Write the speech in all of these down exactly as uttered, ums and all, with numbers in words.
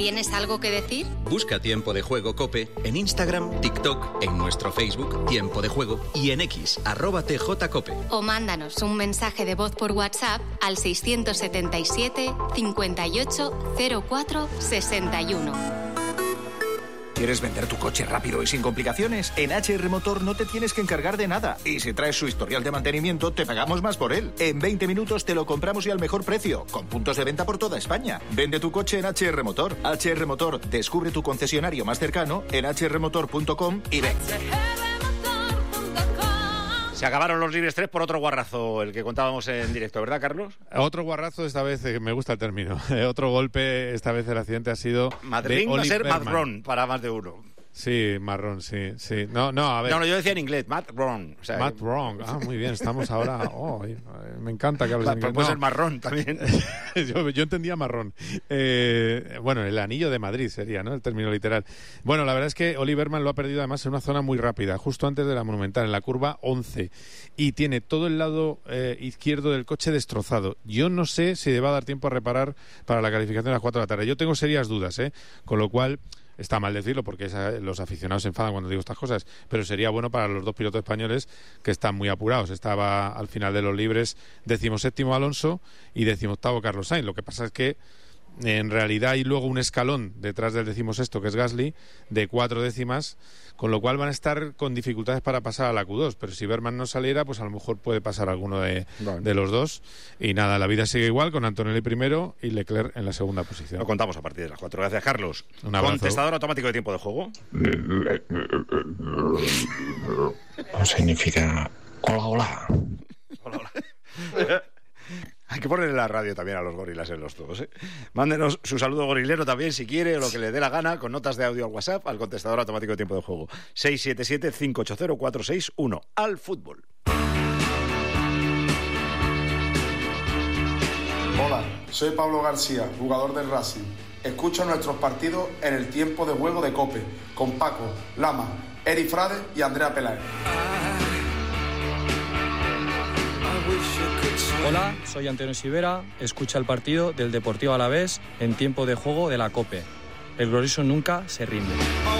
¿Tienes algo que decir? Busca Tiempo de Juego COPE en Instagram, TikTok, en nuestro Facebook Tiempo de Juego y en X, arroba tjcope. O mándanos un mensaje de voz por WhatsApp al seiscientos setenta y siete, cincuenta y ocho, cero cuatro, sesenta y uno. ¿Quieres vender tu coche rápido y sin complicaciones? En H R Motor no te tienes que encargar de nada. Y si traes su historial de mantenimiento, te pagamos más por él. En veinte minutos te lo compramos y al mejor precio, con puntos de venta por toda España. Vende tu coche en H R Motor. H R Motor, descubre tu concesionario más cercano en h r motor punto com y ven. Se acabaron los libres tres por otro guarrazo, el que contábamos en directo, ¿verdad, Carlos? Otro guarrazo, esta vez, eh, me gusta el término. Eh, otro golpe, esta vez el accidente ha sido Madrid va a ser marrón para más de uno. Sí, marrón, sí, sí. No, no, a ver. No, no, yo decía en inglés, Matt Wrong. O sea, Matt Wrong. Ah, muy bien, estamos ahora... Oh, me encanta que hables en inglés. Puede ser no. marrón también. yo, yo entendía marrón. Eh, bueno, el anillo de Madrid sería, ¿no? El término literal. Bueno, la verdad es que Oli Berman lo ha perdido además en una zona muy rápida, justo antes de la Monumental, en la curva once. Y tiene todo el lado eh, izquierdo del coche destrozado. Yo no sé si le va a dar tiempo a reparar para la calificación a las cuatro de la tarde. Yo tengo serias dudas, ¿eh? Con lo cual... Está mal decirlo porque esa, los aficionados se enfadan cuando digo estas cosas, pero sería bueno para los dos pilotos españoles que están muy apurados. Estaba al final de los libres decimoséptimo Alonso y decimoctavo Carlos Sainz. Lo que pasa es que en realidad hay luego un escalón detrás del decimosexto, que es Gasly, de cuatro décimas, con lo cual van a estar con dificultades para pasar a la Q dos. Pero si Berman no saliera, pues a lo mejor puede pasar alguno de, bueno. de los dos. Y nada, la vida sigue igual, con Antonelli primero y Leclerc en la segunda posición. Lo contamos a partir de las cuatro. Gracias, Carlos. Un abrazo. Contestador automático de tiempo de juego. No significa hola, hola. Hola, hola. Hay que ponerle la radio también a los gorilas en los todos, ¿eh? Mándenos su saludo gorilero también, si quiere, o lo que le dé la gana, con notas de audio al WhatsApp, al contestador automático de tiempo de juego. seis siete siete, cinco ocho cero, cuatro seis uno. Al fútbol. Hola, soy Pablo García, jugador del Racing. Escucho nuestros partidos en el tiempo de juego de COPE, con Paco, Lama, Eri Frade y Andrea Peláez. Hola, soy Antonio Sivera, escucha el partido del Deportivo Alavés en tiempo de juego de la COPE. El glorioso nunca se rinde.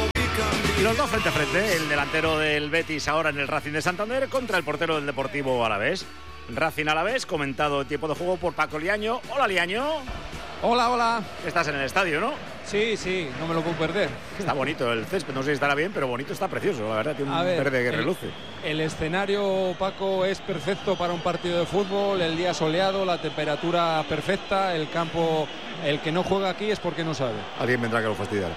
Y los dos frente a frente, el delantero del Betis ahora en el Racing de Santander contra el portero del Deportivo Alavés. Racing Alavés, comentado en tiempo de juego por Paco Liaño. Hola, Liaño. Hola, hola. Estás en el estadio, ¿no? Sí, sí, no me lo puedo perder. Está bonito el césped, no sé si estará bien, pero bonito, está precioso, la verdad, tiene un ver, verde que el, reluce. El escenario, Paco, es perfecto para un partido de fútbol, el día soleado, la temperatura perfecta, el campo, el que no juega aquí es porque no sabe. Alguien vendrá que lo fastidiar.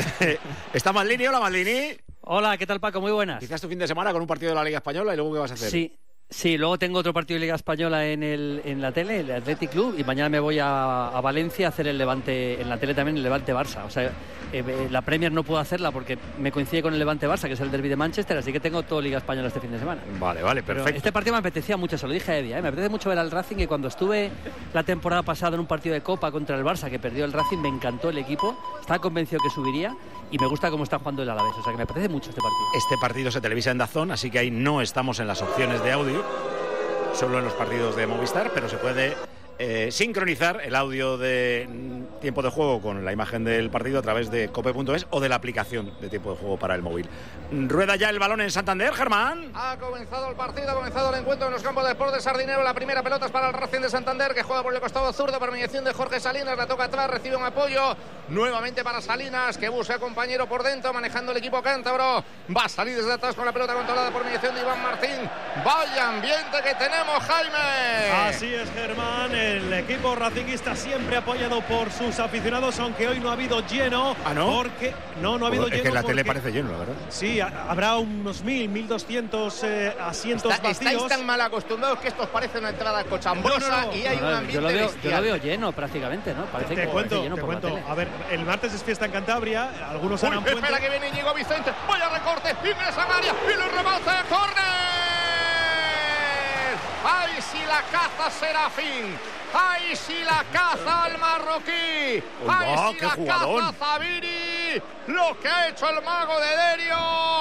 ¿Está Maldini? Hola, Maldini. Hola, ¿qué tal, Paco? Muy buenas. Quizás tu fin de semana con un partido de la Liga Española y luego ¿qué vas a hacer? Sí. Sí, luego tengo otro partido de Liga Española en, el, en la tele, el Athletic Club, y mañana me voy a, a Valencia a hacer el Levante, en la tele también el Levante-Barça. O sea, eh, la Premier no puedo hacerla porque me coincide con el Levante-Barça, que es el derbi de Manchester, así que tengo todo Liga Española este fin de semana. Vale, vale, perfecto. Pero este partido me apetecía mucho, se lo dije a Eddie, ¿eh? Me apetece mucho ver al Racing, que cuando estuve la temporada pasada en un partido de Copa contra el Barça, que perdió el Racing, me encantó el equipo, estaba convencido que subiría y me gusta cómo está jugando el Alavés, o sea que me apetece mucho este partido. Este partido se televisa en DAZN, así que ahí no estamos en las opciones de audio, solo en los partidos de Movistar, pero se puede eh, sincronizar el audio de tiempo de juego con la imagen del partido a través de cope punto es o de la aplicación de tiempo de juego para el móvil. Rueda ya el balón en Santander, Germán. Ha comenzado el partido, ha comenzado el encuentro en los campos de Sport de Sardinero. La primera pelota es para el Racing de Santander, que juega por el costado zurdo por mediación de Jorge Salinas. La toca atrás, recibe un apoyo nuevamente para Salinas, que busca compañero por dentro, manejando el equipo cántabro. Va a salir desde atrás con la pelota controlada por mediación de Iván Martín. Vaya ambiente que tenemos, Jaime. Así es, Germán. El equipo racinguista siempre apoyado por sus aficionados, aunque hoy no ha habido lleno. ¿Ah, no? Porque no, no ha habido es lleno. Es que en la porque... tele parece lleno, la verdad. Sí, habrá unos mil, mil doscientos eh, asientos Está, vacíos. Estáis tan mal acostumbrados que esto parece una entrada cochambrosa no, no, no. y hay no, un ambiente yo lo, veo, bestial. yo lo veo lleno prácticamente, ¿no? Parece te que cuento, lleno te por cuento. La tele. A ver, el martes es fiesta en Cantabria, algunos Uy, harán puente. Espera que viene Íñigo Vicente, vaya recorte, ingresa a área y lo rebate, córner. ¡Ay, si la caza Serafín! ¡Ay, si la caza al marroquí! ¡Ay, oh, si qué la jugadón. caza Zabiri! ¡Lo que ha hecho el mago de Derio!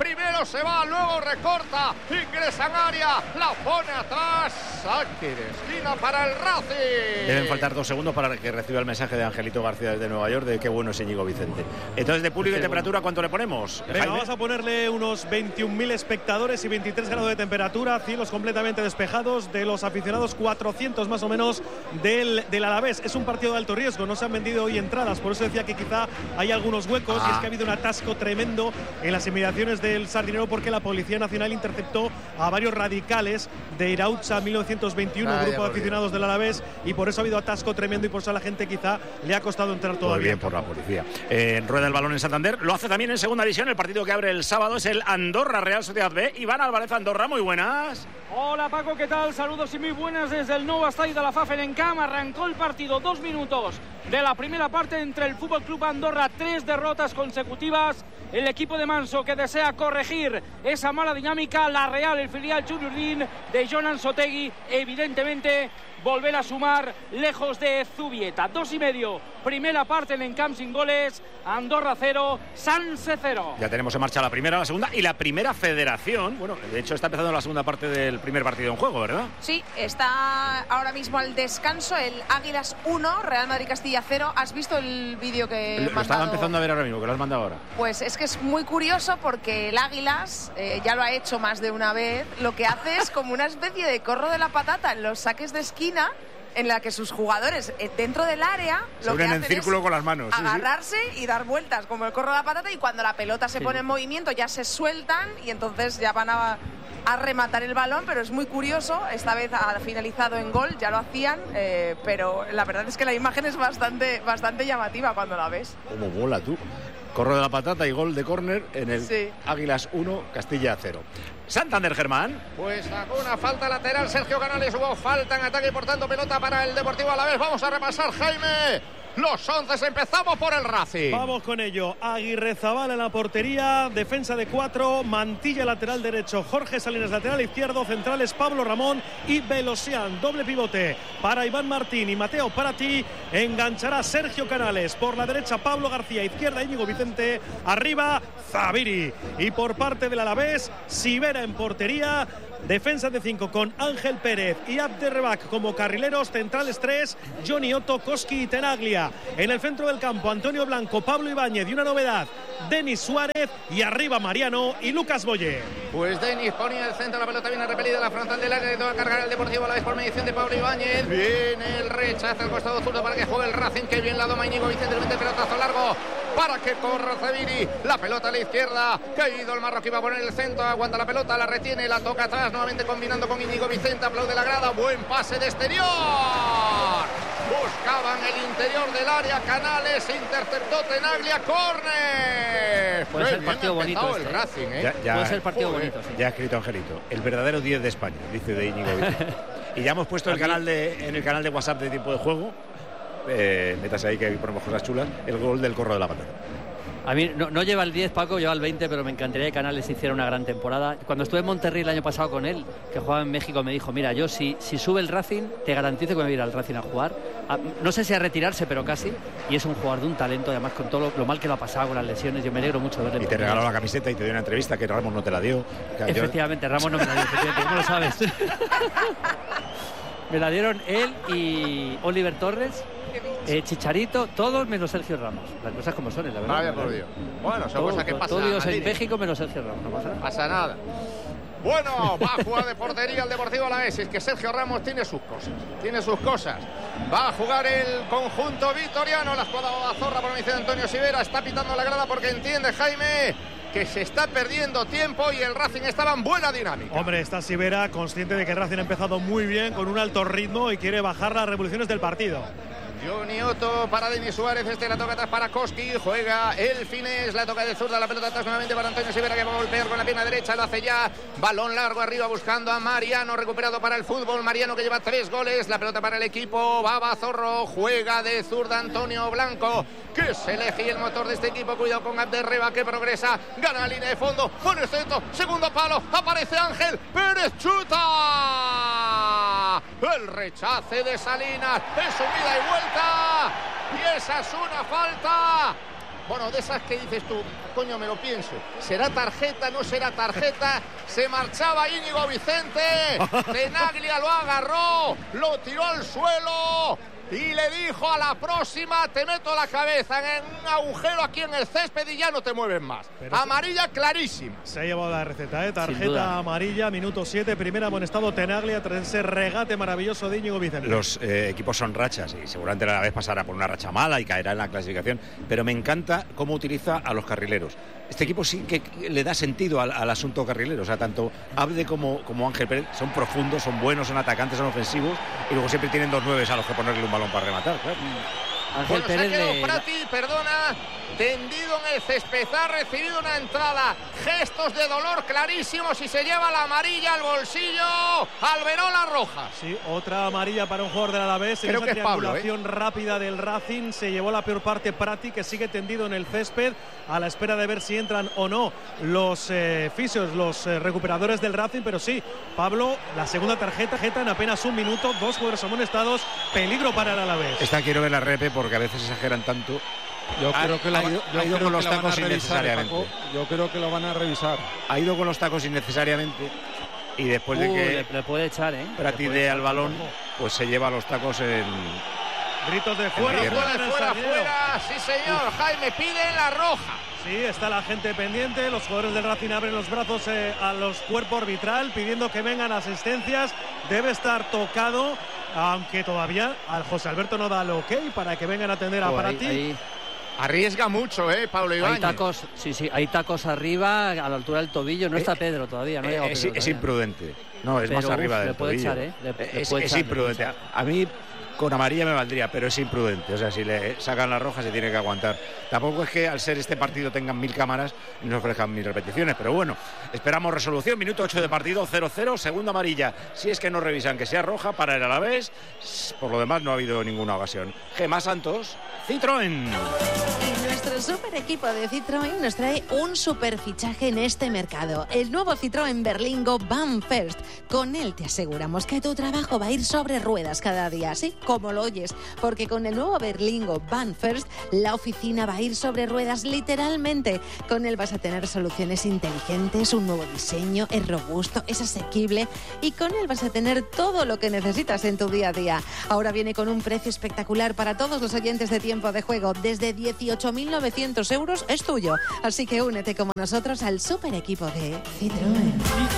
primero se va, luego recorta, ingresa en área, la pone atrás, saque de esquina para el Racing. Deben faltar dos segundos para que reciba el mensaje de Angelito García desde Nueva York de qué bueno es Íñigo Vicente. Entonces, de público y temperatura, ¿cuánto le ponemos? Venga, vamos a ponerle unos veintiún mil espectadores y veintitrés grados de temperatura, cielos completamente despejados, de los aficionados cuatrocientos más o menos del, del Alavés. Es un partido de alto riesgo, no se han vendido hoy entradas, por eso decía que quizá hay algunos huecos ah. y es que ha habido un atasco tremendo en las inmediaciones del Sardinero porque la Policía Nacional interceptó a varios radicales de Irautza mil novecientos veintiuno, ah, grupo de aficionados del Alavés, y por eso ha habido atasco tremendo y por eso a la gente quizá le ha costado entrar todavía. Muy bien por la policía. Eh, en rueda el balón en Santander, lo hace también en segunda división. El partido que abre el sábado es el Andorra Real Sociedad B. Iván Álvarez, Andorra, muy buenas. Hola Paco, ¿qué tal? Saludos y muy buenas desde el nuevo estadio de la F A F en Encam. Arrancó el partido, dos minutos de la primera parte entre el Fútbol Club Andorra, tres derrotas consecutivas. El equipo de Manso que desea corregir esa mala dinámica. La Real, el filial Churiurdín de Jonan Sotegui, evidentemente volver a sumar lejos de Zubieta. Dos y medio, primera parte en Encamp sin goles. Andorra cero, Sanse cero. Ya tenemos en marcha la primera, la segunda y la primera federación. Bueno, de hecho está empezando la segunda parte del primer partido en juego, ¿verdad? Sí, está ahora mismo al descanso el Águilas uno, Real Madrid Castilla cero. ¿Has visto el vídeo que Lo, he lo estaba empezando a ver ahora mismo, que lo has mandado ahora. Pues es que es muy curioso porque el Águilas, eh, ya lo ha hecho más de una vez, lo que hace es como una especie de corro de la patata en los saques de esquina, en la que sus jugadores eh, dentro del área se lo que unen hacen en círculo es con las manos, agarrarse sí, sí. y dar vueltas como el corro de la patata, y cuando la pelota se sí. pone en movimiento ya se sueltan y entonces ya van a, a rematar el balón. Pero es muy curioso, esta vez ha finalizado en gol, ya lo hacían, eh, pero la verdad es que la imagen es bastante, bastante llamativa cuando la ves. Cómo bola tú. Corro de la patata y gol de córner en el sí. Águilas uno, Castilla cero. Santander, Germán. Pues sacó una falta lateral Sergio Canales, hubo falta en ataque y por tanto pelota para el Deportivo Alavés. Vamos a repasar, Jaime, los once. Empezamos por el Racing. Vamos con ello. Aguirrezabal en la portería, defensa de cuatro, Mantilla lateral derecho, Jorge Salinas lateral izquierdo, centrales Pablo Ramón y Velosian. Doble pivote para Iván Martín y Mateo Prati. Enganchará Sergio Canales. Por la derecha Pablo García, izquierda Íñigo Vicente, arriba Zaviri. Y por parte del Alavés, Sivera en portería. Defensa de cinco con Ángel Pérez y Abderrebac como carrileros, centrales tres, Johnny Otto, Koski y Tenaglia. En el centro del campo, Antonio Blanco, Pablo Ibáñez y una novedad, Denis Suárez, y arriba Mariano y Lucas Boye. Pues Denis ponía el centro, la pelota viene repelida a la frontal del área, que toca cargar el Deportivo a la vez por medición de Pablo Ibáñez. Viene el rechazo al costado zurdo para que juegue el Racing, que bien la doma Íñigo Vicente, el pelotazo largo para que corra Zaviri, la pelota a la izquierda, caído el marroquí, va a poner el centro, aguanta la pelota, la retiene, la toca atrás, nuevamente combinando con Íñigo Vicente, aplaude la grada, buen pase de exterior, buscaban el interior del área, Canales, interceptó Tenaglia, córner. Puede ser partido bonito el este, Racing, ¿eh? Ya, ya, puede ser partido joder. bonito, sí. Ya ha escrito Angelito, el verdadero diez de España, dice de Íñigo Vicente. Y ya hemos puesto el canal de, en el canal de WhatsApp de Tiempo de Juego, eh, métase ahí que ponemos cosas chulas, el gol del corro de la patata. A mí no, no lleva el diez, Paco, lleva el veinte, pero me encantaría que Canales hiciera una gran temporada. Cuando estuve en Monterrey el año pasado con él, que jugaba en México, me dijo, mira, yo si, si sube el Racing, te garantizo que me voy a ir al Racing a jugar. A, no sé si a retirarse, pero casi. Y es un jugador de un talento, además con todo lo, lo mal que lo ha pasado con las lesiones. Yo me alegro mucho de verle. Y te regaló la camiseta y te dio una entrevista que Ramos no te la dio. Efectivamente, Ramos no me la dio, efectivamente, ¿cómo lo sabes? Me la dieron él y Oliver Torres. Eh, Chicharito, todos menos Sergio Ramos. Las cosas como son, la verdad. Vaya por Dios. Bueno, son cosas que pasan. Todos en México menos Sergio Ramos. No pasa nada. Pasa nada. Bueno, va a jugar de portería el Deportivo Alavés. Es que Sergio Ramos tiene sus cosas. Tiene sus cosas. Va a jugar el conjunto vitoriano. La escuadra Zorra por medición de Antonio Sivera. Está pitando la grada porque entiende, Jaime, que se está perdiendo tiempo y el Racing estaba en buena dinámica. Hombre, está Sivera consciente de que el Racing ha empezado muy bien, con un alto ritmo, y quiere bajar las revoluciones del partido. Johnny Otto para Denis Suárez, este la toca atrás para Koski, juega el Fines, la toca de zurda, la pelota atrás nuevamente para Antonio Sivera, que va a golpear con la pierna derecha, lo hace ya, balón largo arriba buscando a Mariano, recuperado para el fútbol, Mariano que lleva tres goles, la pelota para el equipo, Baba Zorro, juega de zurda Antonio Blanco, que se elige el motor de este equipo, cuidado con Abderreba que progresa, gana la línea de fondo, pone el centro, segundo palo, aparece Ángel Pérez, chuta, el rechace de Salinas, es subida y vuelta. Y esa es una falta Bueno, de esas que dices tú, coño, me lo pienso. ¿Será tarjeta? ¿No será tarjeta? Se marchaba Íñigo Vicente. Tenaglia lo agarró, lo tiró al suelo y le dijo: a la próxima te meto la cabeza en un agujero aquí en el césped y ya no te mueves más. Pero amarilla clarísima. Se ha llevado la receta, ¿eh? Tarjeta amarilla, minuto siete, primer amonestado Tenaglia tras ese regate maravilloso de Íñigo Vicente. Los eh, equipos son rachas y seguramente a la vez pasará por una racha mala y caerá en la clasificación, pero me encanta cómo utiliza a los carrileros. Este equipo sí que le da sentido al, al asunto carrilero, o sea, tanto Abde como, como Ángel Pérez son profundos, son buenos, son atacantes, son ofensivos y luego siempre tienen dos nueves a los que ponerle un balón para rematar, claro. Ángel bueno, Pérez se ha quedado de... Prati, perdona, tendido en el césped, ha recibido una entrada, gestos de dolor clarísimos y se lleva la amarilla al bolsillo. Alberola roja. Sí, otra amarilla para un jugador del Alavés. Creo en esa que es Pablo, triangulación ¿eh? rápida del Racing se llevó la peor parte Prati, que sigue tendido en el césped a la espera de ver si entran o no los eh, fisios, los eh, recuperadores del Racing, pero sí, Pablo, la segunda tarjeta, tarjeta en apenas un minuto, dos jugadores amonestados, peligro para el Alavés. Esta quiero ver la repe porque a veces exageran tanto. Yo creo que, la, ha ido, yo ha ido creo con los que tacos revisar, innecesariamente. Paco. Yo creo que lo van a revisar. Ha ido con los tacos innecesariamente y después uh, de que le, le puede echar, ¿eh? Prati dé al balón, pues se lleva los tacos en... Gritos de fuera, fuera, fuera, fuera, fuera. Sí, señor. Jaime pide la roja. Sí, está la gente pendiente. Los jugadores del Racing abren los brazos eh, a los cuerpos arbitral pidiendo que vengan asistencias. Debe estar tocado, aunque todavía al José Alberto no da el ok para que vengan a atender a oh, Prati. Ahí, ahí. Arriesga mucho, ¿eh, Pablo Ibáñez? Hay tacos, sí, sí, hay tacos arriba a la altura del tobillo. No está Pedro todavía. No eh, Pedro es, todavía. es imprudente. No, es pero, más arriba uf, del le puede tobillo. Echar, ¿eh? le, le es, puede es echar, imprudente. A mí con amarilla me valdría, pero es imprudente. O sea, si le sacan la roja se tiene que aguantar. Tampoco es que al ser este partido tengan mil cámaras y nos ofrezcan mil repeticiones, pero bueno, esperamos resolución. Minuto ocho de partido, cero cero, segunda amarilla. Si es que no revisan que sea roja para el Alavés, por lo demás no ha habido ninguna ocasión. Gemma Santos, Citroën. Y nuestro super equipo de Citroën nos trae un super fichaje en este mercado. El nuevo Citroën Berlingo Van First. Con él te aseguramos que tu trabajo va a ir sobre ruedas cada día, así como lo oyes, porque con el nuevo Berlingo Van First la oficina va a ir sobre ruedas literalmente. Con él vas a tener soluciones inteligentes, un nuevo diseño, es robusto, es asequible y con él vas a tener todo lo que necesitas en tu día a día. Ahora viene con un precio espectacular para todos los oyentes de Tiempo de Juego. Desde dieciocho mil novecientos euros es tuyo. Así que únete como nosotros al super equipo de Citroën.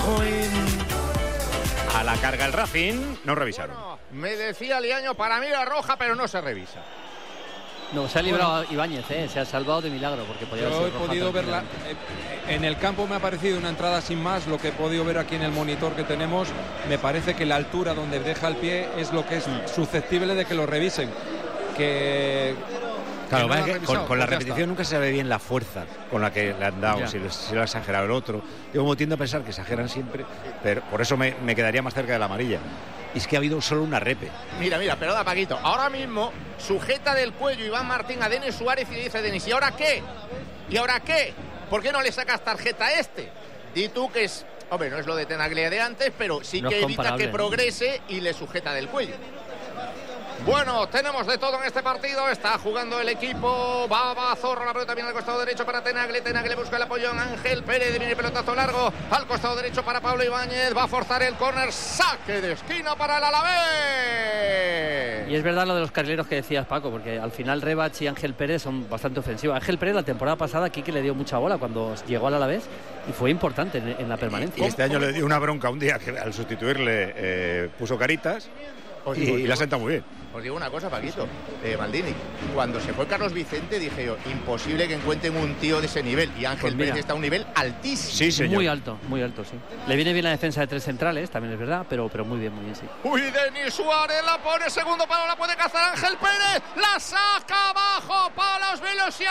A la carga el Racing, no revisaron. Bueno, me decía Liaño, para mí la roja, pero no se revisa. No, se ha librado bueno. Ibáñez, ¿eh? Se ha salvado de milagro porque podía Yo ser he roja podido verla eh, en el campo, me ha parecido una entrada sin más. Lo que he podido ver aquí en el monitor que tenemos, me parece que la altura donde deja el pie es lo que es susceptible de que lo revisen. Que Claro, que no que revisado, con, con la pues repetición nunca se sabe bien la fuerza con la que le han dado, Ya. si, si lo ha exagerado el otro. Yo como tiendo a pensar que exageran siempre, pero por eso me, me quedaría más cerca de la amarilla. Y es que ha habido solo una repe. Mira, mira, pero da Paquito. Ahora mismo sujeta del cuello Iván Martín a Denis Suárez y le dice: Denis, ¿y ahora qué? ¿Y ahora qué? ¿Por qué no le sacas tarjeta a este? Di tú que es... Hombre, no es lo de Tenaglia de antes, pero sí no que evita que ¿no? progrese y le sujeta del cuello. Bueno, tenemos de todo en este partido. Está jugando el equipo. Va, va Zorro, la pelota viene al costado derecho para Tenaglia. Tenaglia busca el apoyo en Ángel Pérez. Viene pelotazo largo al costado derecho para Pablo Ibáñez. Va a forzar el córner. Saque de esquina para el Alavés. Y es verdad lo de los carrileros que decías, Paco, porque al final Rebach y Ángel Pérez son bastante ofensivos. Ángel Pérez la temporada pasada aquí que le dio mucha bola cuando llegó al Alavés y fue importante en, en la permanencia. Y este año le dio una bronca un día que al sustituirle eh, puso caritas y, y la senta muy bien. Os digo una cosa, Paquito, eh, Maldini, cuando se fue Carlos Vicente dije yo, imposible que encuentren un tío de ese nivel, y Ángel Pues mira, Pérez está a un nivel altísimo. Sí, señor. Muy alto, muy alto, sí. Le viene bien la defensa de tres centrales, también es verdad, pero, pero muy bien, muy bien, sí. Uy, Denis Suárez la pone, segundo palo, la puede cazar Ángel Pérez, la saca abajo, palos Vilosian.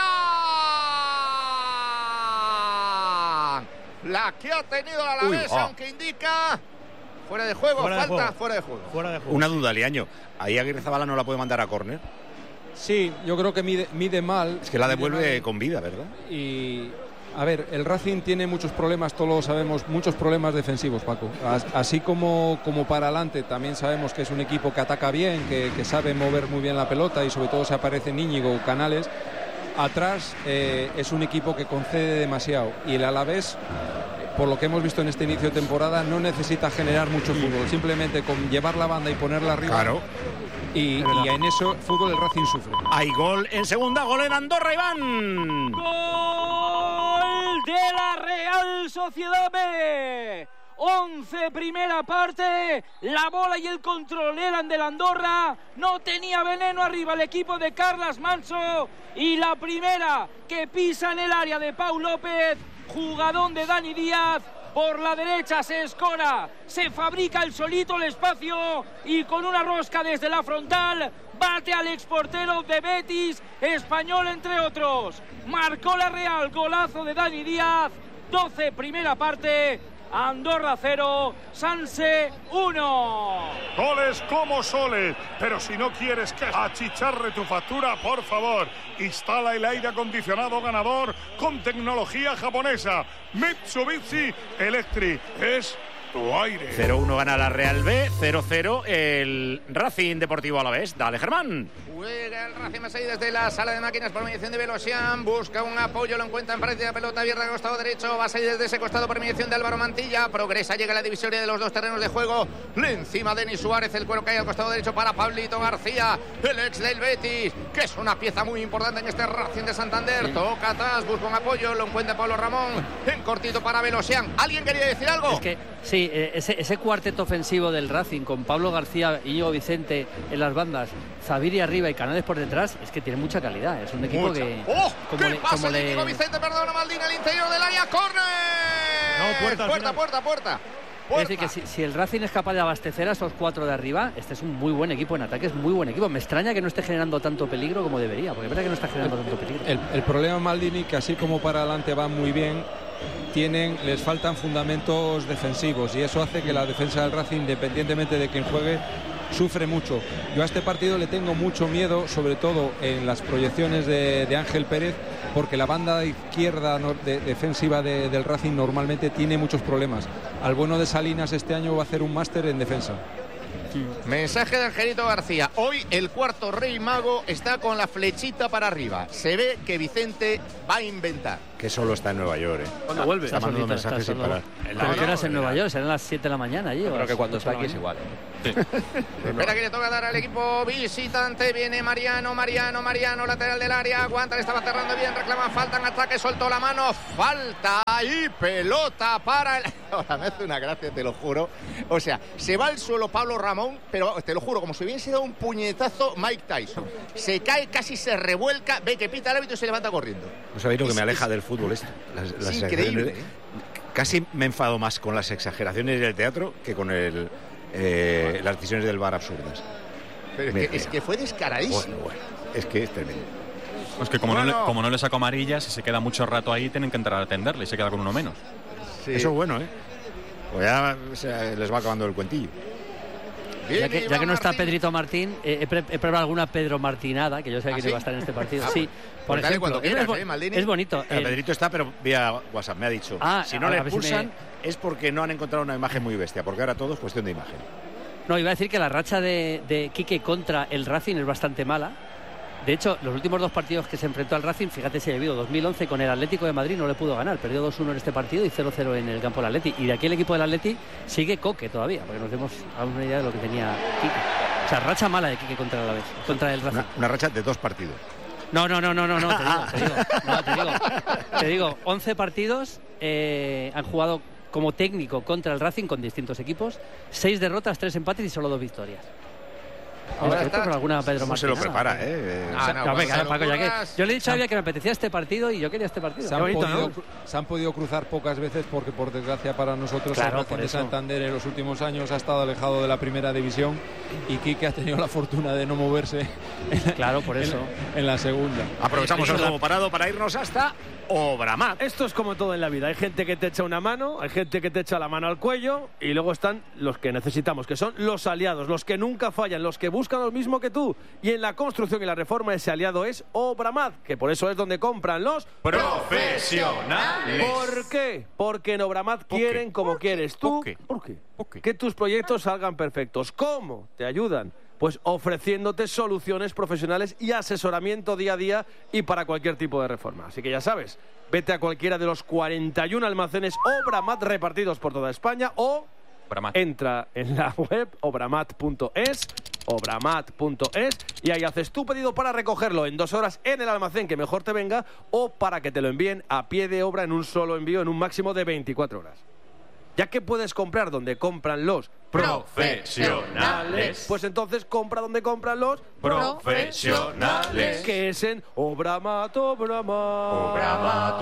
La que ha tenido a la vez, oh. aunque indica... Fuera de juego, fuera de falta, juego. fuera de juego. Fuera de juego. Una duda, Liaño. Ahí Aguirre Zabala no la puede mandar a córner. sí, yo creo que mide, mide mal. Es que la devuelve con vida, ¿verdad? Y a ver, el Racing tiene muchos problemas, todos lo sabemos, muchos problemas defensivos, Paco. As, así como, como para adelante, también sabemos que es un equipo que ataca bien, que, que sabe mover muy bien la pelota y sobre todo se aparecen Íñigo, Canales. atrás eh, es un equipo que concede demasiado, y el Alavés, por lo que hemos visto en este inicio de temporada, no necesita generar mucho fútbol, simplemente con llevar la banda y ponerla arriba. Claro. Y, y en eso fútbol el Racing sufre. Hay gol en segunda, gol en Andorra, Iván. Gol de la Real Sociedad B. once primera parte, la bola y el control eran del Andorra, no tenía veneno arriba el equipo de Carlas Manso, y la primera que pisa en el área de Pau López, jugadón de Dani Díaz, por la derecha se escora, se fabrica el solito el espacio y con una rosca desde la frontal bate al exportero de Betis, español entre otros. Marcó la Real, golazo de Dani Díaz, doce primera parte, Andorra cero, Sanse uno. Goles como soles, pero si no quieres que achicharre tu factura, por favor, instala el aire acondicionado ganador con tecnología japonesa. Mitsubishi Electric es tu aire. cero uno gana la Real B, cero cero el Racing Deportivo Alavés. Dale, Germán. Juega el Racing Masai desde la sala de máquinas por mediación de Velosian. Busca un apoyo, lo encuentra en práctica, pelota abierta al costado derecho. Va a salir desde ese costado por mediación de Álvaro Mantilla. Progresa, llega a la divisoria de los dos terrenos de juego. Le encima Denis Suárez, el cuero cae al costado derecho para Pablito García, el ex del Betis, que es una pieza muy importante en este Racing de Santander. Sí. Toca atrás, busca un apoyo, lo encuentra Pablo Ramón. En cortito para Velosian. ¿Alguien quería decir algo? Es que sí, ese, ese cuarteto ofensivo del Racing con Pablo García, Íñigo Vicente en las bandas, Zaviri arriba y Canales por detrás, es que tiene mucha calidad. Es un equipo mucha. que... ¡Oh! Como ¿Qué le, pasa? como le... Íñigo Vicente, perdona, Maldini, al interior del área, ¡córner! No, puerta, puerta, puerta, puerta. Es decir, que si, si el Racing es capaz de abastecer a esos cuatro de arriba, este es un muy buen equipo en ataque, es muy buen equipo. Me extraña que no esté generando tanto peligro como debería, porque es verdad que no está generando tanto peligro. El, el problema, Maldini, que así como para adelante van muy bien, tienen, les faltan fundamentos defensivos, y eso hace que la defensa del Racing, independientemente de quien juegue, sufre mucho. Yo a este partido le tengo mucho miedo, sobre todo en las proyecciones de, de Ángel Pérez, porque la banda izquierda no, de, defensiva de, del Racing normalmente tiene muchos problemas. Al bueno de Salinas este año va a hacer un máster en defensa. Mensaje de Angelito García. Hoy el cuarto rey mago está con la flechita para arriba. Se ve que Vicente va a inventar. Que solo está en Nueva York, ¿eh? ¿Cuándo vuelve? Está mandando mensajes sin parar. ¿Pero qué horas en Nueva York? ¿Serán las siete de la mañana allí? Creo que cuando está aquí es igual. Sí. Espera que le toca dar al equipo visitante. Viene Mariano, Mariano, Mariano, lateral del área. Aguanta, le estaba cerrando bien. Reclama falta en ataque, soltó la mano. Falta y pelota para el... Ahora me hace una gracia, te lo juro. O sea, se va al suelo Pablo Ramón, pero te lo juro, como si hubiese dado un puñetazo Mike Tyson. Se cae, casi se revuelca, ve que pita el árbitro y se levanta corriendo. ¿No sabéis lo que me aleja es, del fútbol? Esto? Las, es las increíble. ¿eh? Casi me enfado más con las exageraciones del teatro que con el, eh, las decisiones del V A R absurdas. Pero es que, es que fue descaradísimo. Bueno, bueno, es que es tremendo. Pues que como, bueno. no le, como no le saco amarillas, si se queda mucho rato ahí, tienen que entrar a atenderle y se queda con uno menos. Sí. Eso es bueno, ¿eh? Pues ya o sea, les va acabando el cuentillo. Bien, ya, que, ya que no está Pedrito Martín, eh, he, pre he preparado alguna Pedro Martinada, que yo sé que ¿Ah, sí? iba a estar en este partido. Sí, por pues ejemplo, quieras, es, eh, Maldini. es bonito. El Pedrito está, pero vía WhatsApp me ha dicho. Ah, si no le expulsan, si me... es porque no han encontrado una imagen muy bestia, porque ahora todo es cuestión de imagen. No, iba a decir que la racha de, de Quique contra el Racing es bastante mala. De hecho, los últimos dos partidos que se enfrentó al Racing, fíjate si ha habido dos mil once con el Atlético de Madrid, no le pudo ganar, perdió dos uno en este partido y cero cero en el campo del Atleti. Y de aquí el equipo del Atleti sigue Coque todavía, porque nos demos a una idea de lo que tenía Quique. O sea, racha mala de Quique contra el Alavés, contra el Racing. Una, una racha de dos partidos. No, no, no, no, no, no, te digo, te digo, no, te digo, te digo, once partidos eh, han jugado como técnico contra el Racing con distintos equipos, seis derrotas, tres empates y solo dos victorias. Ahora está con alguna Pedro no se lo prepara, ¿eh? Ah, no, no, venga, Paco, ya que yo le he dicho a Xavi que me apetecía este partido y yo quería este partido. Se han, bonito, podido, ¿no? se han podido cruzar pocas veces porque, por desgracia para nosotros, claro, el Racing de Santander en los últimos años ha estado alejado de la primera división y Quique ha tenido la fortuna de no moverse en la, claro, por eso. en, en la segunda. Aprovechamos el juego parado para irnos hasta Obramat. Esto es como todo en la vida. Hay gente que te echa una mano, hay gente que te echa la mano al cuello y luego están los que necesitamos, que son los aliados, los que nunca fallan, los que buscan lo mismo que tú. Y en la construcción y la reforma ese aliado es Obramat, que por eso es donde compran los profesionales. ¿Por qué? Porque en Obramat quieren como quieres tú. ¿Por qué? ¿Por qué? ¿Por qué? Que tus proyectos salgan perfectos. ¿Cómo? Te ayudan. pues ofreciéndote soluciones profesionales y asesoramiento día a día y para cualquier tipo de reforma. Así que ya sabes, vete a cualquiera de los cuarenta y uno almacenes Obramat repartidos por toda España o Obramat. Entra en la web obramat punto es, obramat punto es, y ahí haces tu pedido para recogerlo en dos horas en el almacén que mejor te venga o para que te lo envíen a pie de obra en un solo envío en un máximo de veinticuatro horas. Ya que puedes comprar donde compran los profesionales, pues entonces compra donde compran los profesionales, que es en Obramat, Obramat. Obramat,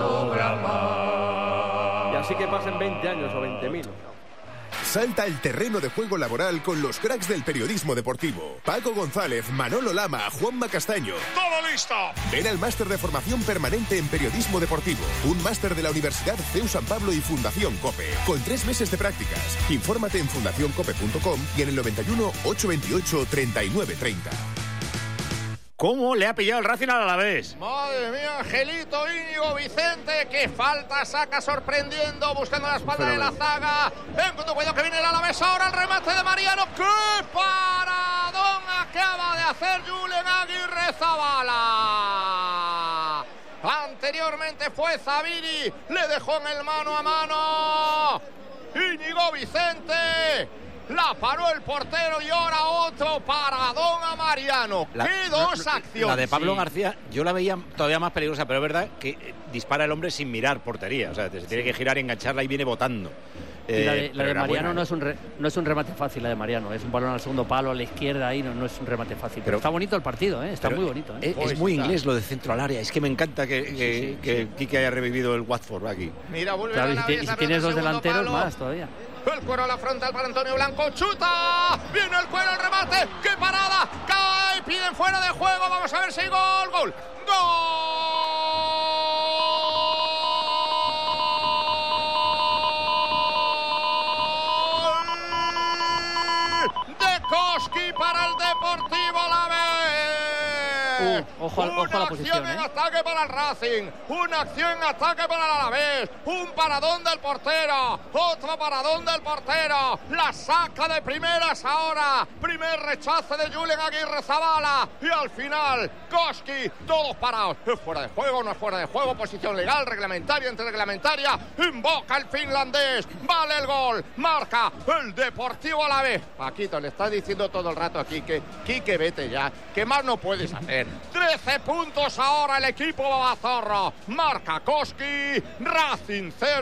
Obramat. Y así que pasen veinte años o veinte mil. Salta al terreno de juego laboral con los cracks del periodismo deportivo. Paco González, Manolo Lama, Juanma Castaño. ¡Todo listo! Ven al máster de formación permanente en periodismo deportivo. Un máster de la Universidad C E U San Pablo y Fundación COPE. Con tres meses de prácticas. Infórmate en fundación cope punto com y en el noventa y uno, ochocientos veintiocho, treinta y nueve treinta. ¿Cómo le ha pillado el Racing al Alavés? Madre mía, Angelito, Íñigo, Vicente, qué falta saca sorprendiendo, buscando la espalda de la zaga. Ven con tu cuidado que viene el Alavés ahora, el remate de Mariano. ¡Qué paradón acaba de hacer Julen Aguirre Zabala! Anteriormente fue Zabiri, le dejó en el mano a mano. Íñigo Vicente. La paró el portero y ahora otro paradón a Mariano. La, ¡Qué dos la, acciones! La de Pablo sí. García yo la veía todavía más peligrosa, pero es verdad que dispara el hombre sin mirar portería. O sea, se tiene que girar y engancharla y viene botando. Y la de, eh, la de Mariano buena, no, es un re, no es un remate fácil, la de Mariano. Es un balón al segundo palo, a la izquierda, ahí no, no es un remate fácil. Pero, pero está bonito el partido, ¿eh? Está muy bonito. ¿eh? Es, es muy inglés lo de centro al área. Es que me encanta que, que, sí, sí, que sí. Quique haya revivido el Watford aquí. Mira, vuelve claro, a la y si, si tienes dos delanteros, palo. más todavía. El cuero a la frontal para Antonio Blanco. ¡Chuta! Viene el cuero, el remate. ¡Qué parada! ¡Cae! Piden fuera de juego. Vamos a ver si hay gol. ¡Gol! ¡Gol! De Koski para el Deportivo Alavés. Uh, ojo, una ojo a la posición, acción en ¿eh? ataque para el Racing, una acción en ataque para el Alavés, un paradón del portero, otro paradón del portero, la saca de primeras ahora, primer rechace de Julen Aguirre Zabala y al final Koski, todos parados. ¿Es fuera de juego? ¿No es fuera de juego? Posición legal, reglamentaria, antirreglamentaria, invoca el finlandés, vale el gol, marca el Deportivo Alavés. Paquito, le estás diciendo todo el rato aquí que Quique, vete ya, que más no puedes hacer. trece puntos ahora el equipo babazorro. Marca Koski, Racing cero.